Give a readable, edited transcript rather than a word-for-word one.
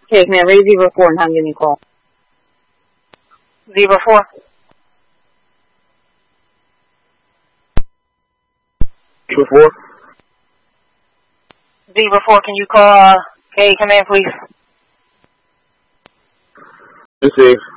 Okay, man, raise 04 and have him give me a call. 04. 04. 04, can you call K Command, please? Let's see.